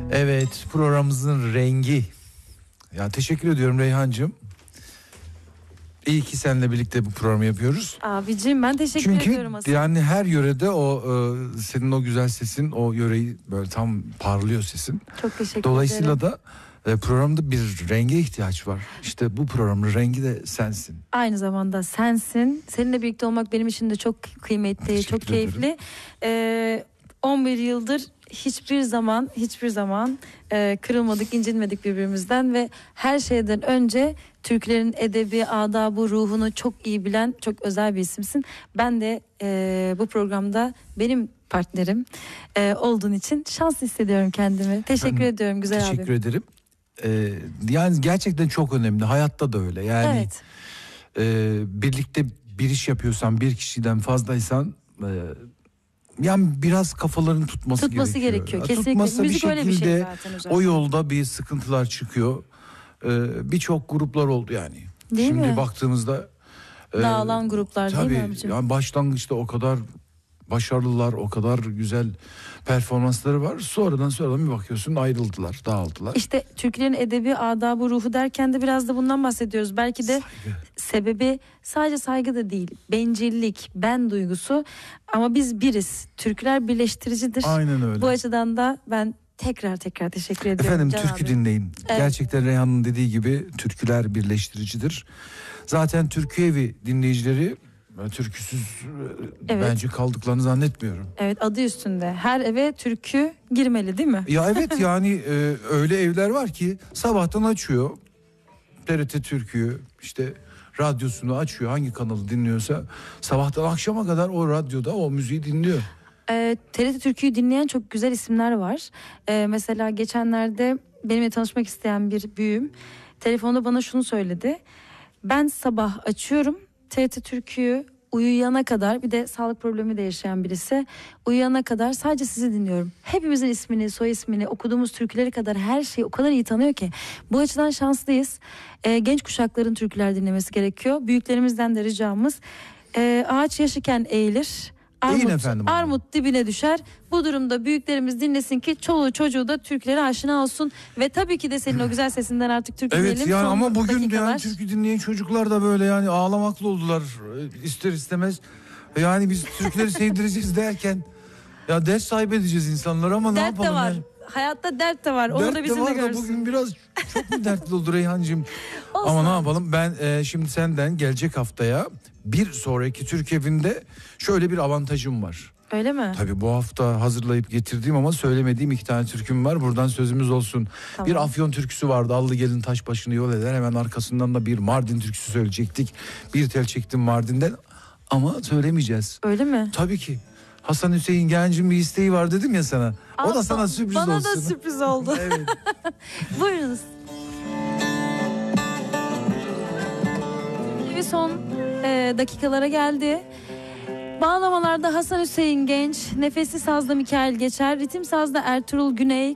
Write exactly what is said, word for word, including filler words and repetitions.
Evet, programımızın rengi. Ya teşekkür ediyorum Reyhancığım. İyi ki seninle birlikte bu programı yapıyoruz. Abicim ben teşekkür Çünkü ediyorum aslında. Çünkü yani her yörede o e, senin o güzel sesin o yöreyi böyle tam parlıyor sesin. Çok teşekkür Dolayısıyla ederim. da e, programda bir renge ihtiyaç var. İşte bu programın rengi de sensin. Aynı zamanda sensin. Seninle birlikte olmak benim için de çok kıymetli, Teşekkür çok keyifli. Ee, on bir yıldır hiçbir zaman hiçbir zaman e, kırılmadık, incinmedik birbirimizden ve her şeyden önce Türklerin edebi, adabı, ruhunu çok iyi bilen çok özel bir isimsin. Ben de e, bu programda benim partnerim e, olduğun için şanslı hissediyorum kendimi. Teşekkür Ben ediyorum güzel teşekkür abim. ederim. Ee, yani gerçekten çok önemli. Hayatta da öyle. Yani Evet. e, birlikte bir iş yapıyorsan, bir kişiden fazlaysan e, yani biraz kafaların tutması, Tutması gerekiyor. gerekiyor. Ya Kesinlikle. tutmazsa Müzik bir öyle bir şey şekilde zaten özellikle. o yolda bir sıkıntılar çıkıyor. Ee, Birçok gruplar oldu yani. Değil Şimdi mi? baktığımızda e, Dağılan gruplar değil mi tabii abicim? yani başlangıçta o kadar başarılılar, o kadar güzel performansları var. Sonradan sonradan bir bakıyorsun ayrıldılar, dağıldılar. İşte Türklerin edebi, adabı, ruhu derken de biraz da bundan bahsediyoruz. Belki de Saygı. sebebi sadece saygı da değil. Bencillik, ben duygusu. Ama biz biriz. Türkler birleştiricidir. Aynen öyle. Bu açıdan da ben tekrar tekrar teşekkür ediyorum. Efendim Can türkü abi. dinleyin. Evet. Gerçekten Reyhan'ın dediği gibi türküler birleştiricidir. Zaten türkü evi dinleyicileri e, türküsüz e, Evet. bence kaldıklarını zannetmiyorum. Evet, adı üstünde. Her eve türkü girmeli değil mi? Ya evet yani e, öyle evler var ki sabahtan açıyor T R T Türkü'yü, işte radyosunu açıyor, hangi kanalı dinliyorsa sabahtan akşama kadar o radyoda o müziği dinliyor. Ee, T R T Türkü'yü dinleyen çok güzel isimler var. Ee, mesela geçenlerde benimle tanışmak isteyen bir büyüğüm telefonda bana şunu söyledi. Ben sabah açıyorum T R T Türkü'yü, uyuyana kadar, bir de sağlık problemi de yaşayan birisi, uyuyana kadar sadece sizi dinliyorum. Hepimizin ismini, soy ismini, okuduğumuz türküleri kadar her şeyi o kadar iyi tanıyor ki. Bu açıdan şanslıyız. Ee, genç kuşakların türküler dinlemesi gerekiyor. Büyüklerimizden de ricamız e, ağaç yaşıken eğilir. Deyin Armut, efendim. armut dibine düşer. Bu durumda büyüklerimiz dinlesin ki çoluğu çocuğu da türkülere aşina olsun. Ve tabii ki de senin o güzel sesinden artık türkü Evet dinleyelim. yani Son ama bugün dakikalar. yani türkü dinleyen çocuklar da böyle yani ağlamaklı oldular e, ister istemez. Yani biz Türkleri sevdireceğiz derken ya ders sahibi edeceğiz insanları ama ne Dert yapalım de var. yani. Hayatta dert de var. Onu Dert da de bizim de var da görsün. bugün biraz çok mu dertli oldu Reyhancığım? Olsun. Ama ne yapalım, ben e, şimdi senden gelecek haftaya bir sonraki Türk evinde şöyle bir avantajım var. Öyle mi? Tabii bu hafta hazırlayıp getirdiğim ama söylemediğim iki tane türküm var. Buradan sözümüz olsun. Tamam. Bir Afyon türküsü vardı. Allı gelin taş başını yol eder. Hemen arkasından da bir Mardin türküsü söyleyecektik. Bir tel çektim Mardin'den ama söylemeyeceğiz. Öyle mi? Tabii ki. Hasan Hüseyin Genç'in bir isteği var dedim ya sana. O da Aa, sana sürpriz bana olsun. Bana da sürpriz oldu. Evet. Buyurunuz. Bir son e, dakikalara geldi. Bağlamalarda Hasan Hüseyin Genç, nefesli sazda Mikail Geçer, ritim sazda Ertuğrul Güney,